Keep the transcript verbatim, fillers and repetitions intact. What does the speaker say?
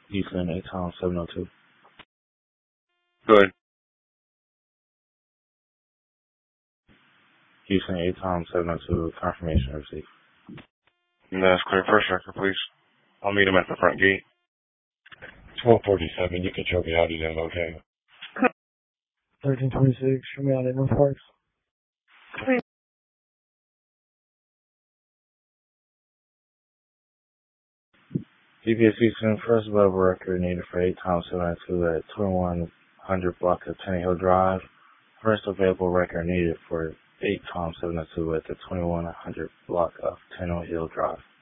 Houston, eight Tom seven oh two. Good. Houston, eight Tom seven oh two, confirmation received. That's clear. First record, please. I'll meet him at the front gate. twelve forty-seven, you can show me out of that, okay? thirteen twenty-six, show me out at North Parks. G P S Houston, first available record needed for eight Tom seven oh two at twenty-one hundred block of Tenny Hill Drive. First available record needed for eight Tom seven oh two at the twenty-one hundred block of Tenny Hill Drive.